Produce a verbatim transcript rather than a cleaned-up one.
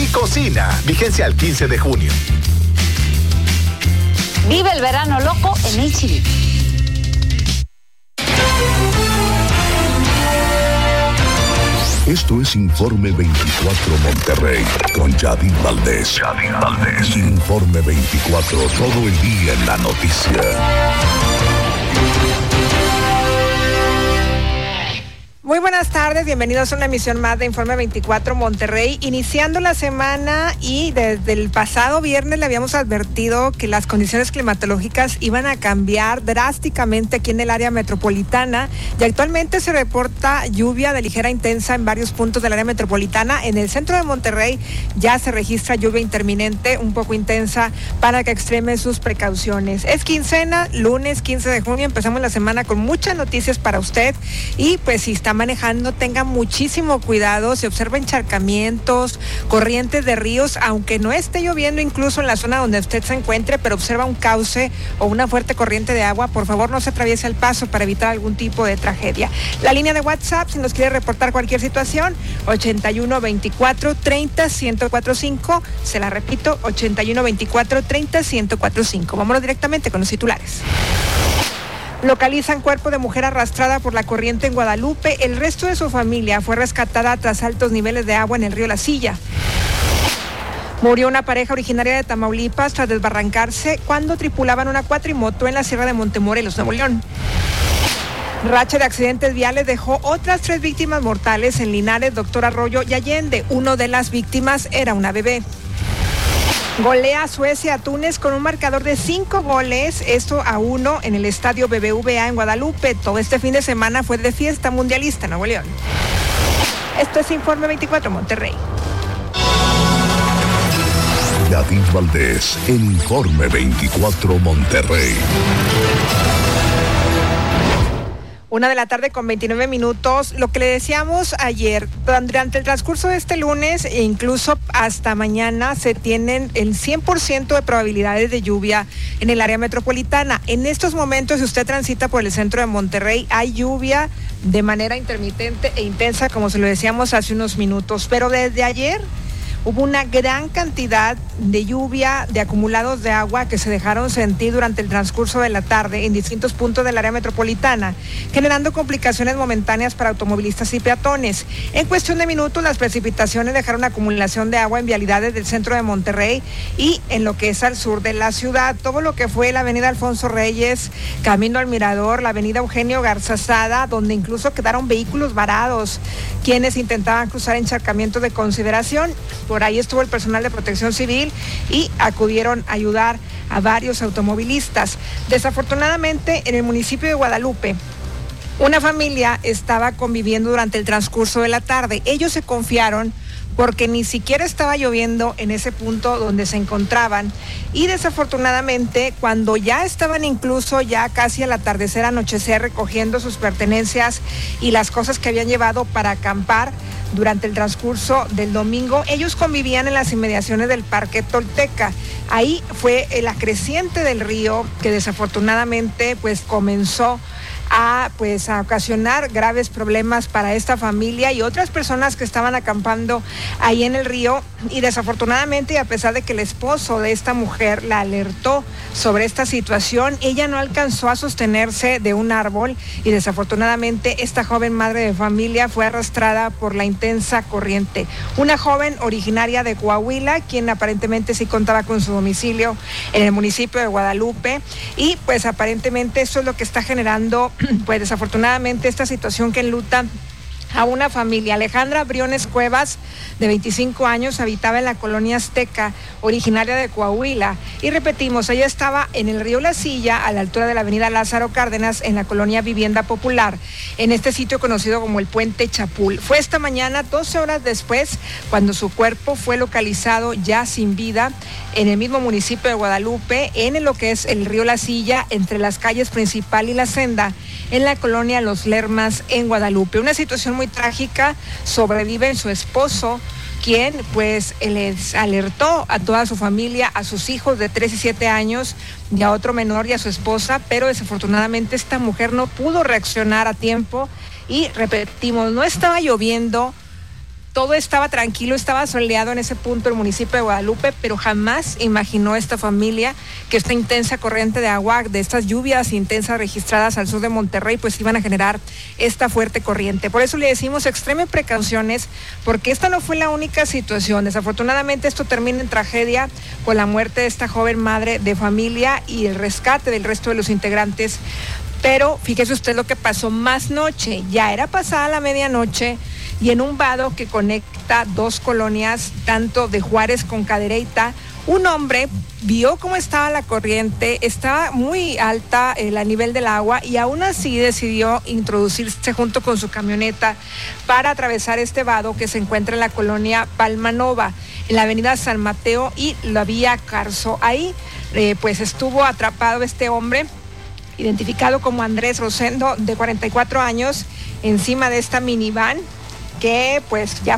Cocina. Vigencia al quince de junio. Vive el verano loco en H E B. Esto es Informe veinticuatro Monterrey con Yadid Valdés. Yadid Valdés. Informe veinticuatro, todo el día en la noticia. Muy buenas tardes, bienvenidos a una emisión más de Informe veinticuatro Monterrey, iniciando la semana, y desde el pasado viernes le habíamos advertido que las condiciones climatológicas iban a cambiar drásticamente aquí en el área metropolitana, y actualmente se reporta lluvia de ligera a intensa en varios puntos del área metropolitana. En el centro de Monterrey ya se registra lluvia interminente, un poco intensa, para que extreme sus precauciones. Es quincena, lunes quince de junio, empezamos la semana con muchas noticias para usted, y pues si está manejando, tenga muchísimo cuidado, se observa encharcamientos, corrientes de ríos, aunque no esté lloviendo incluso en la zona donde usted se encuentre, pero observa un cauce o una fuerte corriente de agua, por favor no se atraviese el paso para evitar algún tipo de tragedia. La línea de WhatsApp, si nos quiere reportar cualquier situación, ochenta y uno veinticuatro treinta ciento cuarenta y cinco, se la repito, ochenta y uno veinticuatro treinta ciento cuarenta y cinco. Vámonos directamente con los titulares. Localizan cuerpo de mujer arrastrada por la corriente en Guadalupe. El resto de su familia fue rescatada tras altos niveles de agua en el río La Silla. Murió una pareja originaria de Tamaulipas tras desbarrancarse cuando tripulaban una cuatrimoto en la Sierra de Montemorelos, Nuevo León. Racha de accidentes viales dejó otras tres víctimas mortales en Linares, Doctor Arroyo y Allende. Uno de las víctimas era una bebé. Golea Suecia a Túnez con un marcador de cinco goles, esto a uno en el estadio B B V A en Guadalupe. Todo este fin de semana fue de fiesta mundialista en Nuevo León. Esto es Informe veinticuatro Monterrey. Yadid Valdés, en Informe veinticuatro Monterrey. Una de la tarde con veintinueve minutos. Lo que le decíamos ayer, durante el transcurso de este lunes e incluso hasta mañana se tienen el cien por ciento de probabilidades de lluvia en el área metropolitana. En estos momentos, si usted transita por el centro de Monterrey, hay lluvia de manera intermitente e intensa, como se lo decíamos hace unos minutos. Pero desde ayer hubo una gran cantidad de lluvia, de acumulados de agua que se dejaron sentir durante el transcurso de la tarde en distintos puntos del área metropolitana, generando complicaciones momentáneas para automovilistas y peatones. En cuestión de minutos, las precipitaciones dejaron acumulación de agua en vialidades del centro de Monterrey y en lo que es al sur de la ciudad. Todo lo que fue la avenida Alfonso Reyes, camino al Mirador, la avenida Eugenio Garzazada, donde incluso quedaron vehículos varados, quienes intentaban cruzar encharcamientos de consideración. Por ahí estuvo el personal de Protección Civil y acudieron a ayudar a varios automovilistas. Desafortunadamente, en el municipio de Guadalupe, una familia estaba conviviendo durante el transcurso de la tarde. Ellos se confiaron porque ni siquiera estaba lloviendo en ese punto donde se encontraban, y desafortunadamente cuando ya estaban incluso ya casi al atardecer, anochecer, recogiendo sus pertenencias y las cosas que habían llevado para acampar durante el transcurso del domingo, ellos convivían en las inmediaciones del Parque Tolteca. Ahí fue la creciente del río que desafortunadamente pues comenzó a pues a ocasionar graves problemas para esta familia y otras personas que estaban acampando ahí en el río. Y desafortunadamente, y a pesar de que el esposo de esta mujer la alertó sobre esta situación, ella no alcanzó a sostenerse de un árbol y desafortunadamente esta joven madre de familia fue arrastrada por la intensa corriente. Una joven originaria de Coahuila, quien aparentemente sí contaba con su domicilio en el municipio de Guadalupe, y pues aparentemente eso es lo que está generando pues desafortunadamente esta situación que enluta a una familia. Alejandra Briones Cuevas, de veinticinco años, habitaba en la colonia Azteca, originaria de Coahuila. Y repetimos, ella estaba en el río La Silla, a la altura de la avenida Lázaro Cárdenas, en la colonia Vivienda Popular, en este sitio conocido como el Puente Chapul. Fue esta mañana, doce horas después, cuando su cuerpo fue localizado ya sin vida en el mismo municipio de Guadalupe, en lo que es el río La Silla, entre las calles Principal y La Senda, en la colonia Los Lermas, en Guadalupe. Una situación muy trágica. Sobrevive su esposo, quien pues les alertó a toda su familia, a sus hijos de tres y siete años y a otro menor y a su esposa, pero desafortunadamente esta mujer no pudo reaccionar a tiempo y repetimos, no estaba lloviendo, todo estaba tranquilo, estaba soleado en ese punto el municipio de Guadalupe, pero jamás imaginó esta familia que esta intensa corriente de agua, de estas lluvias intensas registradas al sur de Monterrey, pues iban a generar esta fuerte corriente. Por eso le decimos extreme precauciones, porque esta no fue la única situación. Desafortunadamente esto termina en tragedia con la muerte de esta joven madre de familia y el rescate del resto de los integrantes. Pero fíjese usted lo que pasó más noche, ya era pasada la medianoche, y en un vado que conecta dos colonias, tanto de Juárez con Cadereyta, un hombre vio cómo estaba la corriente, estaba muy alta el a nivel del agua y aún así decidió introducirse junto con su camioneta para atravesar este vado que se encuentra en la colonia Palma Nova, en la avenida San Mateo y la vía Carso. Ahí eh, pues estuvo atrapado este hombre, identificado como Andrés Rosendo, de cuarenta y cuatro años, encima de esta minivan, que pues ya